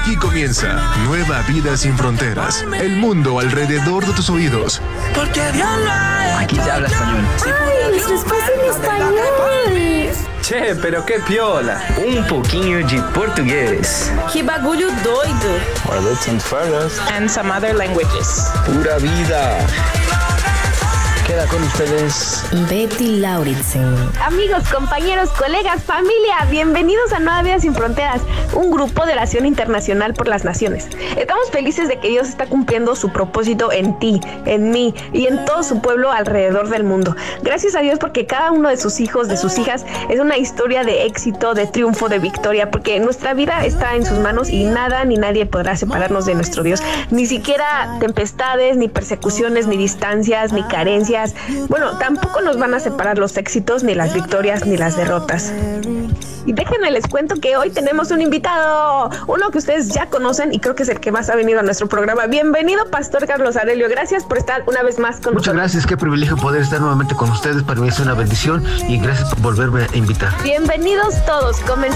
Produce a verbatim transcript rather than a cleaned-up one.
Aquí comienza Nueva Vida Sin Fronteras. El mundo alrededor de tus oídos. Aquí se habla español. ¡Ay, nuestro espacio en español! Che, pero qué piola. Um pouquinho de português. Que bagulho doido. Words and furrows. And some other languages. Pura vida. Queda con ustedes Betty Lauritsen. Amigos, compañeros, colegas, familia, bienvenidos a Nueva Vida Sin Fronteras, un grupo de oración internacional por las naciones. Estamos felices de que Dios está cumpliendo su propósito en ti, en mí y en todo su pueblo alrededor del mundo. Gracias a Dios porque cada uno de sus hijos, de sus hijas, es una historia de éxito, de triunfo, de victoria, porque nuestra vida está en sus manos y nada ni nadie podrá separarnos de nuestro Dios. Ni siquiera tempestades, ni persecuciones, ni distancias, ni carencias. Bueno, tampoco nos van a separar los éxitos, ni las victorias, ni las derrotas. Y déjenme les cuento que hoy tenemos un invitado, uno que ustedes ya conocen y creo que es el que más ha venido a nuestro programa. Bienvenido, Pastor Carlos Aurelio. Gracias por estar una vez más con nosotros. Muchas gracias, qué privilegio poder estar nuevamente con ustedes. Para mí es una bendición y gracias por volverme a invitar. Bienvenidos todos, comenzamos.